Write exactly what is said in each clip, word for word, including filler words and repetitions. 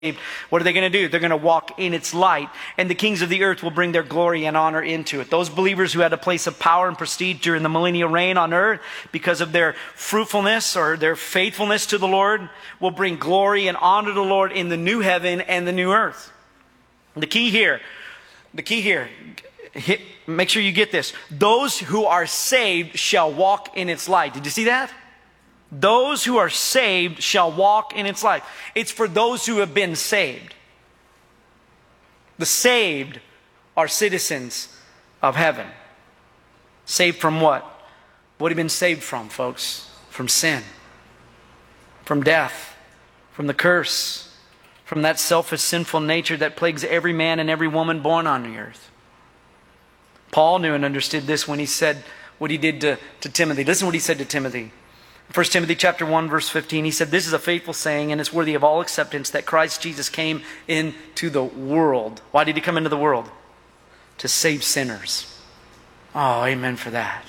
what are they going to do? They're going to walk in its light, and the kings of the earth will bring their glory and honor into it. Those believers who had a place of power and prestige during the millennial reign on earth because of their fruitfulness or their faithfulness to the Lord will bring glory and honor to the Lord in the new heaven and the new earth. The key here, the key here, hit, make sure you get this. Those who are saved shall walk in its light. Did you see that? Those who are saved shall walk in its light. It's for those who have been saved. The saved are citizens of heaven. Saved from what? What have you been saved from, folks? From sin. From death. From the curse. From that selfish, sinful nature that plagues every man and every woman born on the earth. Paul knew and understood this when he said what he did to, to Timothy. Listen to what he said to Timothy. First Timothy chapter one, verse fifteen, he said, "This is a faithful saying, and it's worthy of all acceptance, that Christ Jesus came into the world." Why did he come into the world? To save sinners. Oh, amen for that.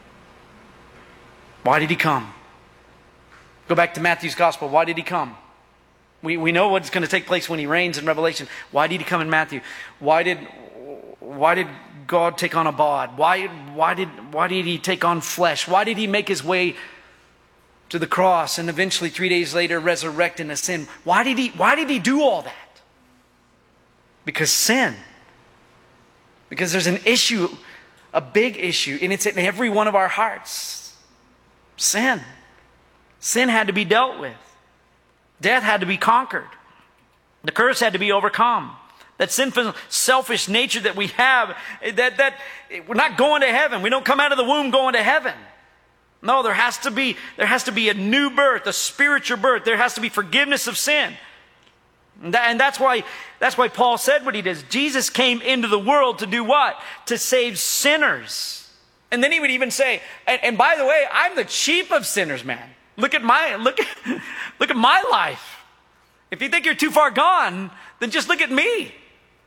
Why did he come? Go back to Matthew's gospel. Why did he come? We, we know what's going to take place when he reigns in Revelation. Why did he come in Matthew? Why did, why did God take on a bod? Why, why, did, why did he take on flesh? Why did he make his way to the cross and eventually three days later resurrect and ascend? Why did he, why did he do all that? Because sin. Because there's an issue, a big issue, and it's in every one of our hearts. Sin. Sin had to be dealt with. Death had to be conquered. The curse had to be overcome. That sinful, selfish nature that we have, that, that we're not going to heaven. We don't come out of the womb going to heaven. No, there has to be, there has to be a new birth, a spiritual birth. There has to be forgiveness of sin. And, that, and that's why, that's why Paul said what he does. Jesus came into the world to do what? To save sinners. And then he would even say, and, and by the way, I'm the chief of sinners, man. Look at my, look at, look at my life. If you think you're too far gone, then just look at me.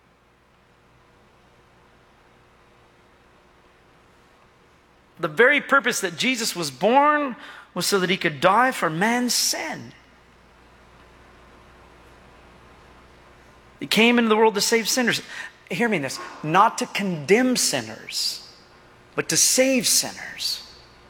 The very purpose that Jesus was born was so that he could die for man's sin. He came into the world to save sinners. Hear me in this. Not to condemn sinners, but to save sinners.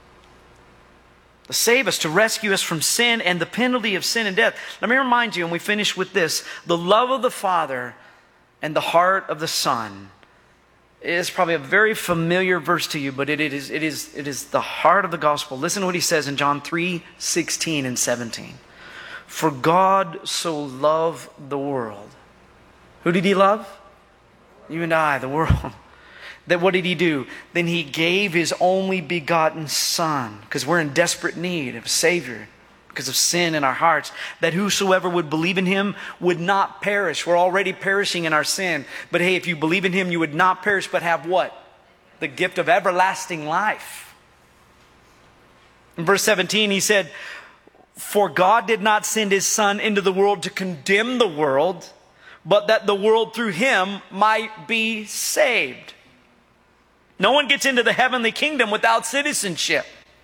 To save us, to rescue us from sin and the penalty of sin and death. Let me remind you, and we finish with this. The love of the Father and the heart of the Son is probably a very familiar verse to you, but it, it, is, it, is, it is the heart of the gospel. Listen to what he says in John three, sixteen and seventeen. "For God so loved the world." Who did he love? You and I, the world. That what did he do? Then he gave his only begotten Son, because we're in desperate need of a Savior because of sin in our hearts, that whosoever would believe in him would not perish. We're already perishing in our sin. But hey, if you believe in him, you would not perish, but have what? The gift of everlasting life. In verse seventeen, he said, "For God did not send his Son into the world to condemn the world, but that the world through him might be saved." No one gets into the heavenly kingdom without citizenship.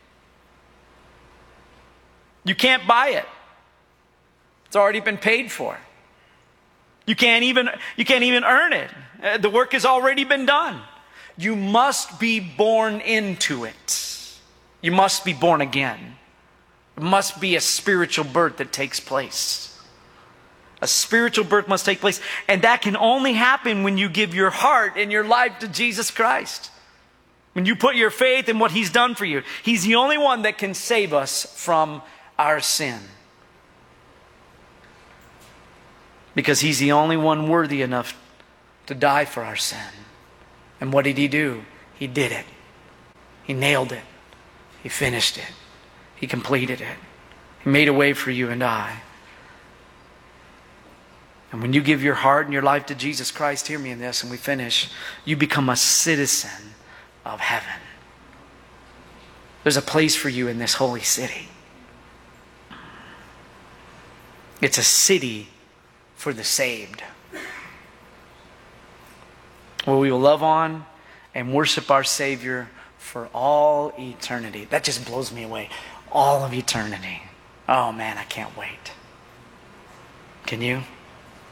You can't buy it. It's already been paid for. You can't even, you can't even earn it. Uh, the work has already been done. You must be born into it. You must be born again. It must be a spiritual birth that takes place. A spiritual birth must take place. And that can only happen when you give your heart and your life to Jesus Christ. When you put your faith in what he's done for you. He's the only one that can save us from our sin. Because he's the only one worthy enough to die for our sin. And what did he do? He did it. He nailed it. He finished it. He completed it. He made a way for you and I. And when you give your heart and your life to Jesus Christ, hear me in this and we finish, you become a citizen of heaven. There's a place for you in this holy city. It's a city for the saved, where we will love on and worship our Savior for all eternity. That just blows me away. All of eternity. Oh man, I can't wait. Can you?